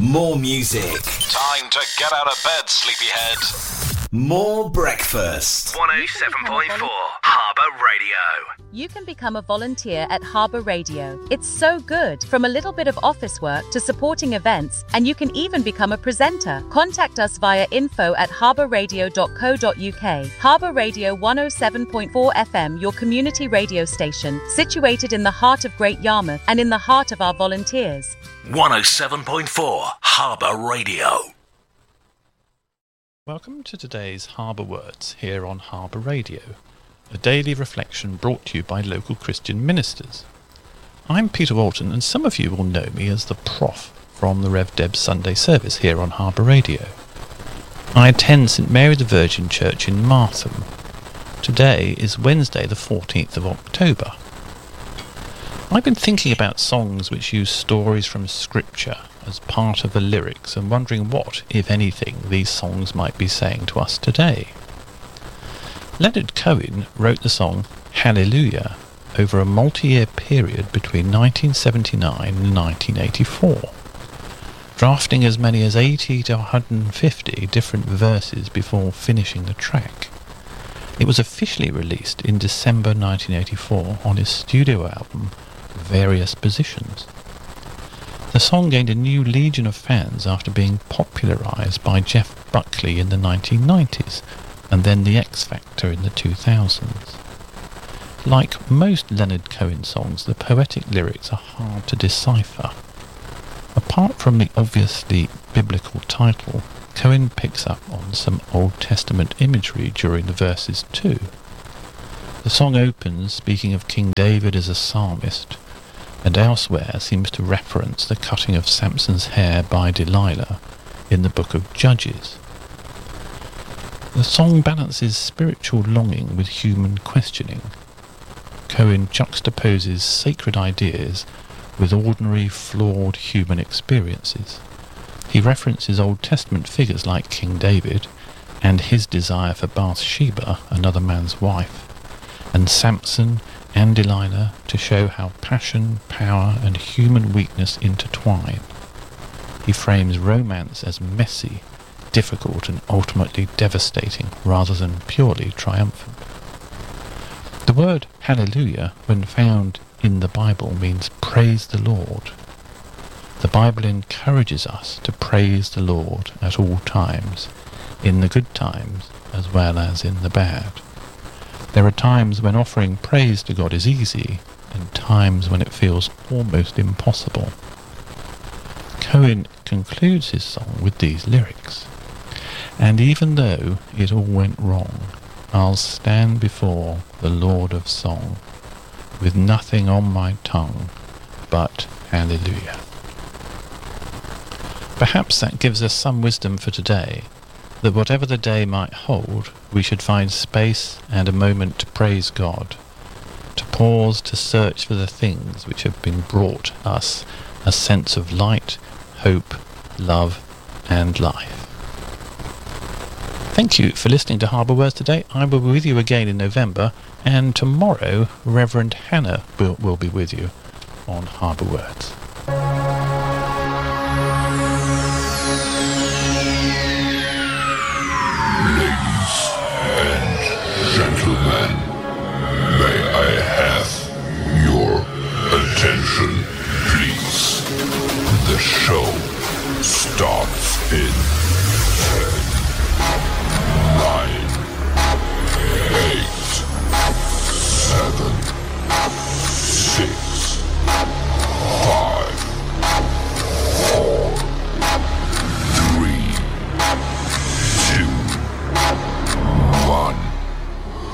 More music. Time to get out of bed, sleepyhead. More breakfast. 107.4 Harbour Radio. You can become a volunteer at Harbour Radio. It's so good. From a little bit of office work to supporting events, and you can even become a presenter. Contact us via info@harbourradio.co.uk. Harbour Radio 107.4 FM, your community radio station, situated in the heart of Great Yarmouth and in the heart of our volunteers. 107.4 Harbour Radio. Welcome to today's Harbour Words here on Harbour Radio, a daily reflection brought to you by local Christian ministers. I'm Peter Walton, and some of you will know me as the Prof from the Rev Deb Sunday service here on Harbour Radio. I attend St Mary the Virgin Church in Martham. Today is Wednesday the 14th of October. I've been thinking about songs which use stories from Scripture as part of the lyrics and wondering what, if anything, these songs might be saying to us today. Leonard Cohen wrote the song Hallelujah over a multi-year period between 1979 and 1984, drafting as many as 80 to 150 different verses before finishing the track. It was officially released in December 1984 on his studio album Various Positions. The song gained a new legion of fans after being popularised by Jeff Buckley in the 1990s and then The X Factor in the 2000s. Like most Leonard Cohen songs, the poetic lyrics are hard to decipher. Apart from the obviously biblical title, Cohen picks up on some Old Testament imagery during the verses too. The song opens speaking of King David as a psalmist, and elsewhere seems to reference the cutting of Samson's hair by Delilah in the book of Judges. The song balances spiritual longing with human questioning. Cohen juxtaposes sacred ideas with ordinary, flawed human experiences. He references Old Testament figures like King David and his desire for Bathsheba, another man's wife, and Samson and Delilah to show how passion, power and human weakness intertwine. He frames romance as messy, difficult and ultimately devastating rather than purely triumphant. The word hallelujah, when found in the Bible, means praise the Lord. The Bible encourages us to praise the Lord at all times, in the good times as well as in the bad. There are times when offering praise to God is easy, and times when it feels almost impossible. Cohen concludes his song with these lyrics: "And even though it all went wrong, I'll stand before the Lord of Song, with nothing on my tongue but hallelujah." Perhaps that gives us some wisdom for today, that whatever the day might hold, we should find space and a moment to praise God, to pause to search for the things which have been brought us a sense of light, hope, love and life. Thank you for listening to Harbour Words today. I will be with you again in November, and tomorrow Reverend Hannah will be with you on Harbour Words. Gentlemen, may I have your attention, please? The show starts in 10